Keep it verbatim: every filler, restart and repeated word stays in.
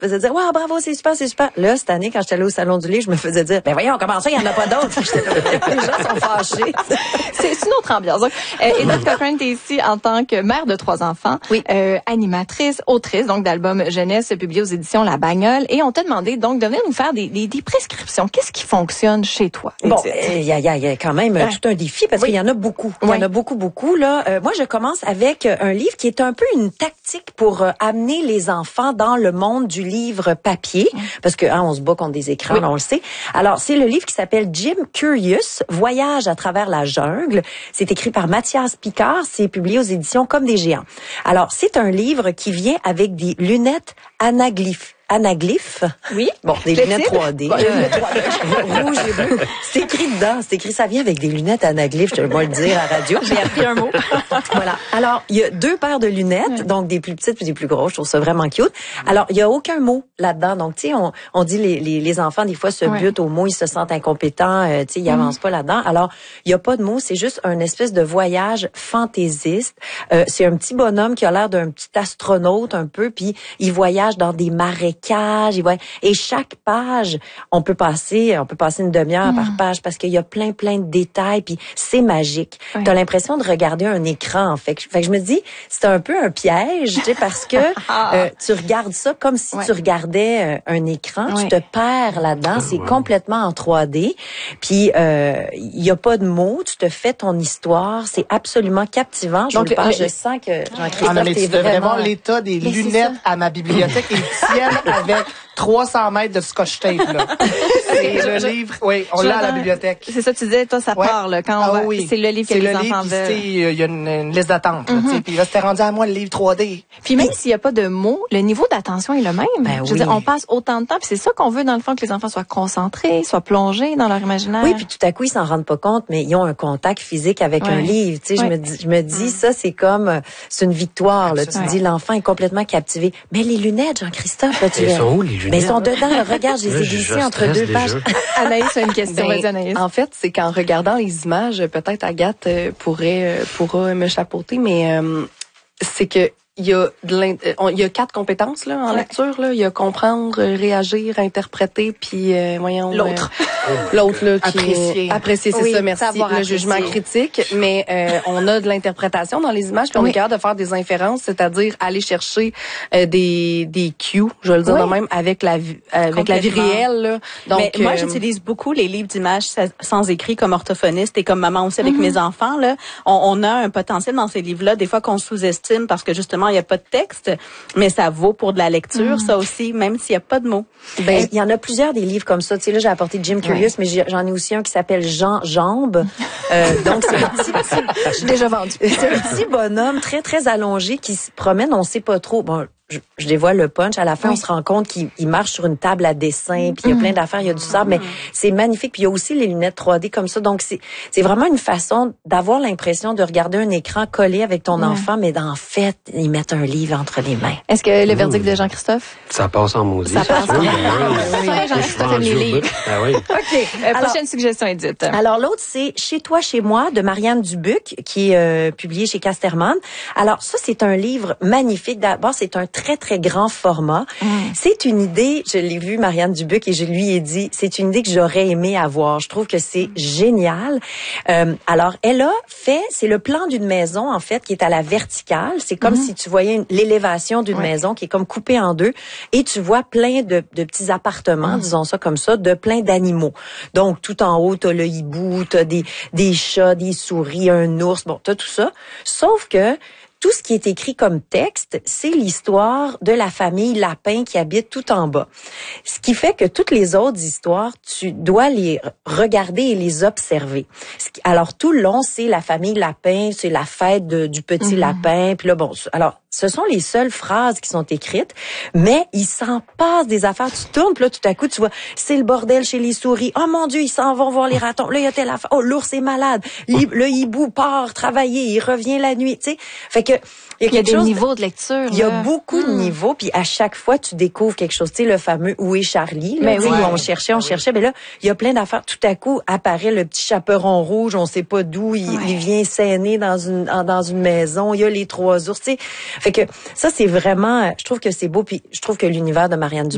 Je me faisais dire, wow, bravo, c'est super, c'est super. Là, cette année, quand j'étais allée au Salon du Livre, je me faisais dire, ben voyons, comment ça, il n'y en a pas d'autres? Les gens sont fâchés. C'est une autre ambiance. Donc, euh, Edith Cochrane, t'es ici en tant que mère de trois enfants, oui. euh, animatrice, autrice, donc d'albums jeunesse publiés aux éditions La Bagnole. Et on t'a demandé donc de venir nous faire des, des, des prescriptions. Qu'est-ce qui fonctionne chez toi? Bon, il euh, y, a, y, a, y a quand même euh, tout un défi parce oui. qu'il y en a beaucoup. Il oui. y en a beaucoup, beaucoup. Là, euh, moi, je commence avec un livre qui est un peu une tactique pour euh, amener les enfants dans le monde du livre papier, mmh. parce que hein, on se bat contre des écrans, oui. là, on le sait. Alors, c'est le livre qui s'appelle Jim Curious, Voyage à travers la jungle. C'est écrit par Mathias Picard. C'est publié aux éditions Comme des géants. Alors, c'est un livre qui vient avec des lunettes anaglyphes. Anaglyphes. Oui. Bon, des lunettes trois D. Bon, des lunettes trois D. Rouge et bleu. C'est écrit dedans. C'est écrit, ça vient avec des lunettes anaglyphes. Je vais le dire à la radio. J'ai appris un mot. Voilà. Alors, il y a deux paires de lunettes, ouais. donc des plus petites puis des plus grosses. Je trouve ça vraiment cute. Alors, il y a aucun mot là-dedans. Donc, tu sais, on, on dit les, les, les enfants, des fois, se ouais. butent aux mots, ils se sentent incompétents, euh, tu sais, ils mm. avancent pas là-dedans. Alors, il y a pas de mots. C'est juste un espèce de voyage fantaisiste. Euh, c'est un petit bonhomme qui a l'air d'un petit astronaute un peu, puis il voyage dans des marais cage, et chaque page, on peut passer, on peut passer une demi-heure mmh. par page parce qu'il y a plein, plein de détails, puis c'est magique. Oui. T'as l'impression de regarder un écran, en fait. Fait que je me dis, c'est un peu un piège, tu sais, parce que euh, tu regardes ça comme si ouais. tu regardais euh, un écran, ouais. tu te perds là-dedans, c'est ouais. complètement en trois D, puis euh, il y a pas de mots, tu te fais ton histoire, c'est absolument captivant. Je, Donc, parle, je sens que Jean-Christophe, ah, mais tu devrais vraiment... voir l'état des mais lunettes à ma bibliothèque et tiennent avec trois cents mètres de scotch tape, là. C'est le livre, oui, on l'a à la bibliothèque. C'est ça, tu disais, toi, ça ouais. part, là, quand ah, on va, oui. c'est le livre que c'est les le enfants livre, veulent. Il y a une, une liste d'attente, mm-hmm. tu sais, puis là, c'était rendu à moi le livre trois D. Puis même s'il n'y a pas de mots, le niveau d'attention est le même. Ben Je oui. veux dire, on passe autant de temps, puis c'est ça qu'on veut, dans le fond, que les enfants soient concentrés, soient plongés dans leur imaginaire. Oui, puis tout à coup, ils s'en rendent pas compte, mais ils ont un contact physique avec ouais. un livre. Tu sais, ouais. je me dis, je me dis, mm. ça, c'est comme, c'est une victoire, là. Tu ouais. dis, l'enfant est complètement captivé. Mais les lunettes, Jean-Christophe, là, tu Ils sont où, les lunettes? Mais ils sont dedans, là, regarde, je les ai glissées entre deux pages. Anaïs a une question, ben, vas-y, Anaïs. En fait, c'est qu'en regardant les images, peut-être Agathe euh, pourrait, euh, pourra me chapeauter, mais euh, c'est que il y a de il y a quatre compétences là en ouais. lecture là, il y a comprendre, réagir, interpréter, puis euh, voyons l'autre euh, l'autre là qui apprécier apprécier c'est oui, ça, merci, le apprécier. Jugement critique, mais euh, on a de l'interprétation dans les images, puis on oui. est capable de faire des inférences, c'est-à-dire aller chercher euh, des des cues, je vais le dire oui. de même, avec la vie avec la vie réelle là. Donc mais moi euh, j'utilise beaucoup les livres d'images sans écrit comme orthophoniste et comme maman aussi avec mm-hmm. mes enfants là. On, on a un potentiel dans ces livres là des fois qu'on sous-estime parce que justement il y a pas de texte, mais ça vaut pour de la lecture, mm. ça aussi, même s'il y a pas de mots. Ben, il y en a plusieurs des livres comme ça. Tu sais, là, j'ai apporté Jim Curious, ouais. mais j'en ai aussi un qui s'appelle Jean Jambe. Euh, donc, c'est un petit, petit je suis déjà vendue. C'est un petit bonhomme très, très allongé qui se promène, on sait pas trop. Bon, je, je dévoile le punch. À la fin, oui. on se rend compte qu'il il marche sur une table à dessin, puis il y a plein d'affaires, il y a du sable, mais c'est magnifique. Puis il y a aussi les lunettes trois D comme ça. Donc, c'est c'est vraiment une façon d'avoir l'impression de regarder un écran collé avec ton ouais. enfant, mais en fait, ils mettent un livre entre les mains. Est-ce que le verdict de Jean-Christophe? Ça passe en maudit. Ça passe en maudit. Oui, Jean-Christophe aime les livres. Ah oui. OK. Euh, alors, prochaine suggestion, Edith. Alors, l'autre, c'est Chez toi, chez moi, de Marianne Dubuc, qui est euh, publié chez Casterman. Alors, ça, c'est un livre magnifique. D'abord, c'est un très, très grand format. Mm. C'est une idée, je l'ai vu, Marianne Dubuc, et je lui ai dit, c'est une idée que j'aurais aimé avoir. Je trouve que c'est génial. Euh, alors, elle a fait, c'est le plan d'une maison, en fait, qui est à la verticale. C'est comme mm. si tu voyais l'élévation d'une ouais. maison qui est comme coupée en deux, et tu vois plein de, de petits appartements, mm. disons ça comme ça, de plein d'animaux. Donc, tout en haut, t'as le hibou, t'as des, des chats, des souris, un ours, bon, t'as tout ça. Sauf que tout ce qui est écrit comme texte, c'est l'histoire de la famille Lapin qui habite tout en bas. Ce qui fait que toutes les autres histoires, tu dois les regarder et les observer. Alors, tout le long, c'est la famille Lapin, c'est la fête de, du petit mm-hmm. lapin. Puis là, bon, alors, ce sont les seules phrases qui sont écrites, mais il s'en passe des affaires. Tu tournes, puis là, tout à coup, tu vois, c'est le bordel chez les souris. Oh mon Dieu, ils s'en vont voir les ratons. Là, il y a telle affaire. Oh, l'ours est malade. Le hibou part travailler, il revient la nuit, tu sais. Fait que il y a, il y a des chose, niveaux de lecture. Il y a beaucoup mmh. de niveaux, puis à chaque fois, tu découvres quelque chose. Tu sais, le fameux « Où est Charlie ?» là, mais oui, où on cherchait, on oui. cherchait. Mais là, il y a plein d'affaires. Tout à coup, apparaît le petit chaperon rouge, on sait pas d'où, il, ouais. il vient s'aîner dans une dans une maison. Il y a les trois ours, tu sais. Fait que ça, c'est vraiment, je trouve que c'est beau, puis je trouve que l'univers de Marianne Dubuc